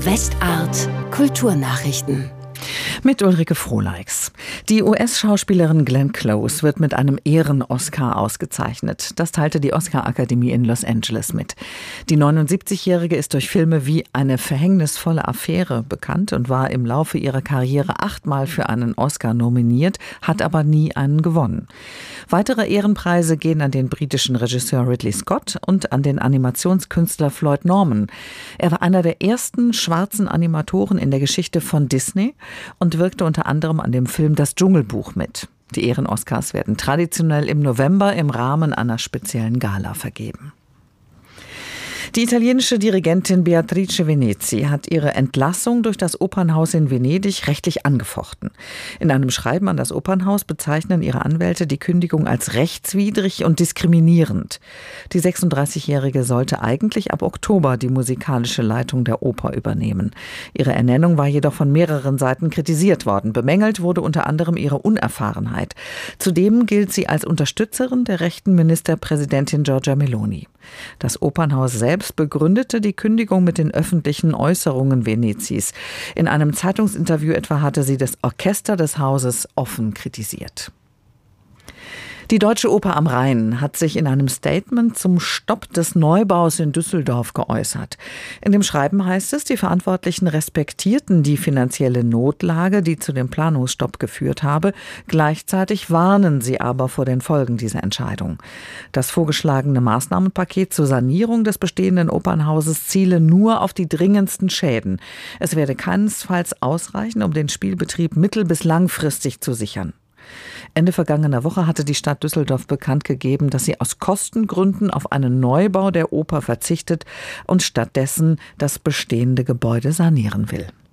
Westart Kulturnachrichten. Mit Ulrike Frohleix. Die US-Schauspielerin Glenn Close wird mit einem Ehren-Oscar ausgezeichnet. Das teilte die Oscar-Akademie in Los Angeles mit. Die 79-Jährige ist durch Filme wie Eine verhängnisvolle Affäre bekannt und war im Laufe ihrer Karriere 8-mal für einen Oscar nominiert, hat aber nie einen gewonnen. Weitere Ehrenpreise gehen an den britischen Regisseur Ridley Scott und an den Animationskünstler Floyd Norman. Er war einer der ersten schwarzen Animatoren in der Geschichte von Disney und wirkte unter anderem an dem Film Das Dschungelbuch mit. Die Ehren-Oscars werden traditionell im November im Rahmen einer speziellen Gala vergeben. Die italienische Dirigentin Beatrice Venezi hat ihre Entlassung durch das Opernhaus in Venedig rechtlich angefochten. In einem Schreiben an das Opernhaus bezeichnen ihre Anwälte die Kündigung als rechtswidrig und diskriminierend. Die 36-Jährige sollte eigentlich ab Oktober die musikalische Leitung der Oper übernehmen. Ihre Ernennung war jedoch von mehreren Seiten kritisiert worden. Bemängelt wurde unter anderem ihre Unerfahrenheit. Zudem gilt sie als Unterstützerin der rechten Ministerpräsidentin Giorgia Meloni. Das Opernhaus selbst begründete die Kündigung mit den öffentlichen Äußerungen Venezis. In einem Zeitungsinterview etwa hatte sie das Orchester des Hauses offen kritisiert. Die Deutsche Oper am Rhein hat sich in einem Statement zum Stopp des Neubaus in Düsseldorf geäußert. In dem Schreiben heißt es, die Verantwortlichen respektierten die finanzielle Notlage, die zu dem Planungsstopp geführt habe. Gleichzeitig warnen sie aber vor den Folgen dieser Entscheidung. Das vorgeschlagene Maßnahmenpaket zur Sanierung des bestehenden Opernhauses ziele nur auf die dringendsten Schäden. Es werde keinesfalls ausreichen, um den Spielbetrieb mittel- bis langfristig zu sichern. Ende vergangener Woche hatte die Stadt Düsseldorf bekannt gegeben, dass sie aus Kostengründen auf einen Neubau der Oper verzichtet und stattdessen das bestehende Gebäude sanieren will.